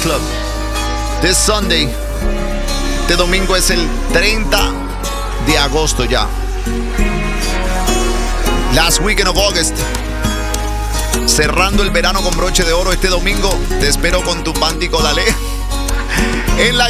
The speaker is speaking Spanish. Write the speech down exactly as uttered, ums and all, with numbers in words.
Club. This Sunday. Este domingo es el treinta de agosto ya. Last weekend of August. Cerrando el verano con broche de oro este domingo. Te espero con tu panty Colalé en la